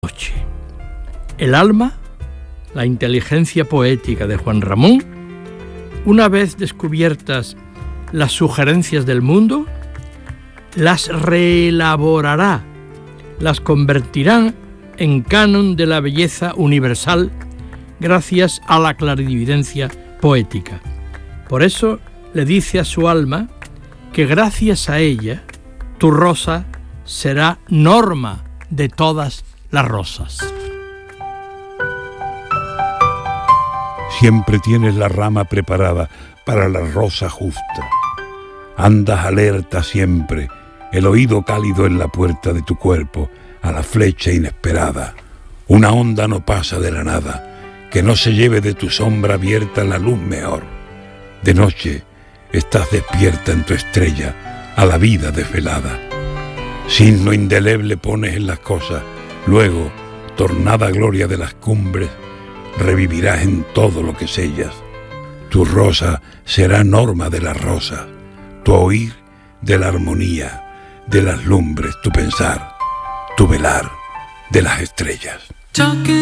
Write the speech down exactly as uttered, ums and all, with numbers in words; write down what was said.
noche. El alma, la inteligencia poética de Juan Ramón, una vez descubiertas las sugerencias del mundo, las reelaborará, las convertirá en canon de la belleza universal gracias a la clarividencia poética. Por eso le dice a su alma que gracias a ella tu rosa será norma de todas las rosas. Siempre tienes la rama preparada para la rosa justa. Andas alerta siempre, el oído cálido en la puerta de tu cuerpo, a la flecha inesperada. Una onda no pasa de la nada, que no se lleve de tu sombra abierta la luz mejor. De noche estás despierta en tu estrella, a la vida desvelada. Signo indeleble pones en las cosas, luego, tornada gloria de las cumbres, revivirás en todo lo que sellas. Tu rosa será norma de las rosas, tu oír de la armonía, de las lumbres tu pensar, tu velar de las estrellas.